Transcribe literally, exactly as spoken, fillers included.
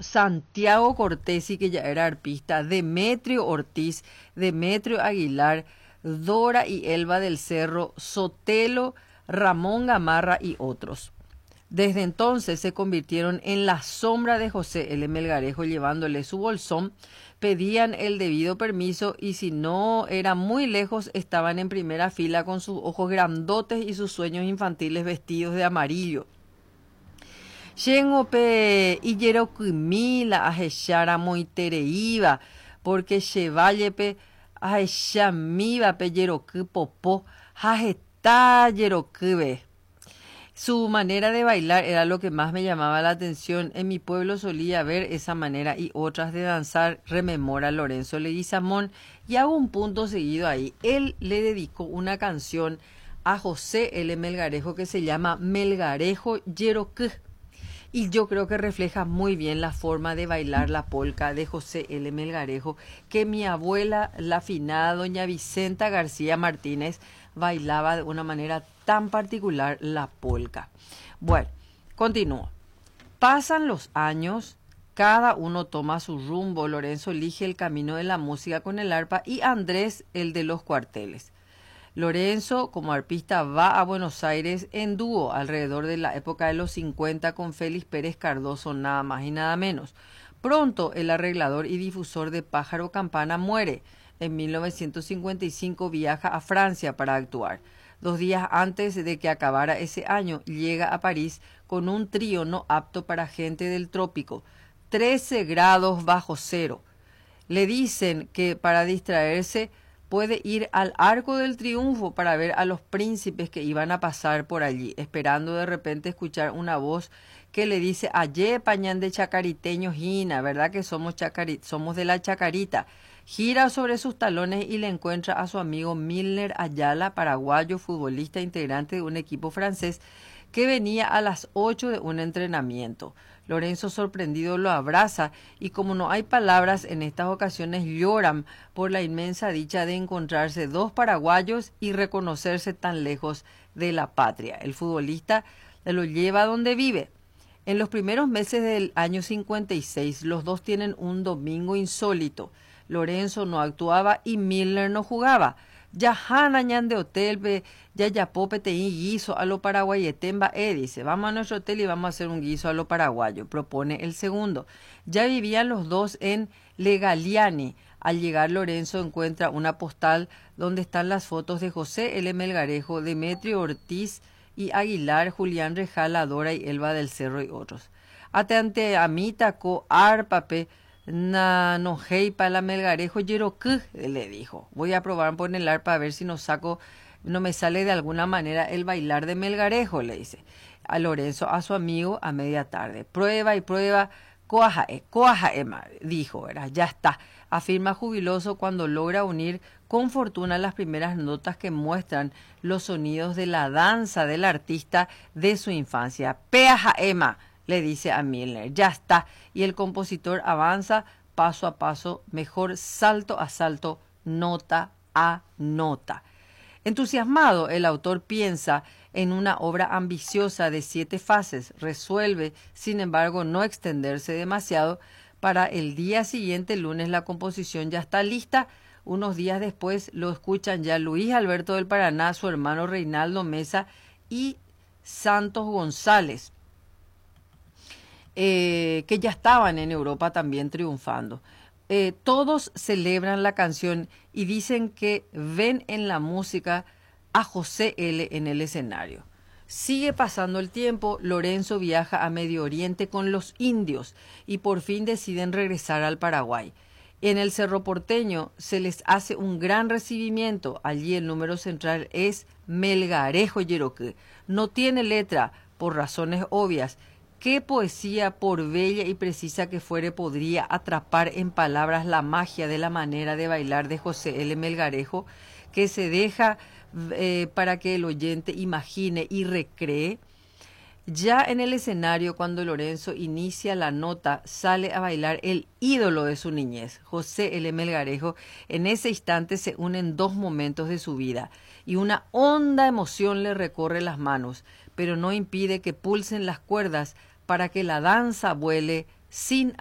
Santiago Cortesi, que ya era arpista, Demetrio Ortiz, Demetrio Aguilar, Dora y Elba del Cerro, Sotelo, Ramón Gamarra y otros. Desde entonces se convirtieron en la sombra de José L. Melgarejo, llevándole su bolsón, pedían el debido permiso y si no era muy lejos estaban en primera fila con sus ojos grandotes y sus sueños infantiles vestidos de amarillo. Yengope y Yeroquimila a moitereiva, porque Chevallepe a Echamiva pe Yeroqui popó, a Yeroquibe. Su manera de bailar era lo que más me llamaba la atención. En mi pueblo solía ver esa manera y otras de danzar, rememora Lorenzo Leguizamón, y hago un punto seguido ahí. Él le dedicó una canción a José L. Melgarejo que se llama Melgarejo Yeroquí. Y yo creo que refleja muy bien la forma de bailar la polca de José L. Melgarejo, que mi abuela, la afinada doña Vicenta García Martínez, bailaba de una manera tan particular la polca. Bueno, continúo. Pasan los años, cada uno toma su rumbo. Lorenzo elige el camino de la música con el arpa y Andrés el de los cuarteles. Lorenzo, como arpista, va a Buenos Aires en dúo alrededor de la época de los cincuenta con Félix Pérez Cardoso, nada más y nada menos. Pronto el arreglador y difusor de Pájaro Campana muere. En mil novecientos cincuenta y cinco viaja a Francia para actuar. Dos días antes de que acabara ese año, llega a París con un trío no apto para gente del trópico, trece grados bajo cero. Le dicen que para distraerse puede ir al Arco del Triunfo para ver a los príncipes que iban a pasar por allí, esperando de repente escuchar una voz que le dice, Aye, pañán de chacariteño, Gina, ¿verdad que somos, chacari somos de la Chacarita? Gira sobre sus talones y le encuentra a su amigo Milner Ayala, paraguayo, futbolista integrante de un equipo francés que venía a las ocho de un entrenamiento. Lorenzo, sorprendido, lo abraza y como no hay palabras, en estas ocasiones lloran por la inmensa dicha de encontrarse dos paraguayos y reconocerse tan lejos de la patria. El futbolista lo lleva a donde vive. En los primeros meses del año cincuenta y seis, los dos tienen un domingo insólito. Lorenzo no actuaba y Milner no jugaba. Yahana ñan de hotel, ya ya pope te guiso a lo paraguayetemba, eh, dice, vamos a nuestro hotel y vamos a hacer un guiso a lo paraguayo, propone el segundo. Ya vivían los dos en Legaliani. Al llegar Lorenzo encuentra una postal donde están las fotos de José L. Melgarejo, Demetrio Ortiz y Aguilar, Julián Rejala, Dora y Elba del Cerro y otros. Atente a mí taco arpape, Na no hey para la Melgarejo Yeroquí, le dijo. Voy a probar por el arpa a ver si no saco, no me sale de alguna manera el bailar de Melgarejo, le dice a Lorenzo, a su amigo, a media tarde. Prueba y prueba, coajae, coajae, dijo, ¿verdad? Ya está, afirma jubiloso cuando logra unir con fortuna las primeras notas que muestran los sonidos de la danza del artista de su infancia. Peaja Emma, le dice a Milner, ya está, y el compositor avanza paso a paso, mejor salto a salto, nota a nota. Entusiasmado, el autor piensa en una obra ambiciosa de siete fases, resuelve, sin embargo, no extenderse demasiado. Para el día siguiente, lunes, la composición ya está lista. Unos días después lo escuchan ya Luis Alberto del Paraná, su hermano Reinaldo Mesa y Santos González. Eh, que ya estaban en Europa también triunfando. Eh, todos celebran la canción y dicen que ven en la música a José L. en el escenario. Sigue pasando el tiempo, Lorenzo viaja a Medio Oriente con los indios y por fin deciden regresar al Paraguay. En el Cerro Porteño se les hace un gran recibimiento. Allí el número central es Melgarejo Yeroquí. No tiene letra, por razones obvias. ¿Qué poesía, por bella y precisa que fuere, podría atrapar en palabras la magia de la manera de bailar de José L. Melgarejo, que se deja eh, para que el oyente imagine y recree? Ya en el escenario, cuando Lorenzo inicia la nota, sale a bailar el ídolo de su niñez, José L. Melgarejo. En ese instante se unen dos momentos de su vida y una honda emoción le recorre las manos, pero no impide que pulsen las cuerdas para que la danza vuele sin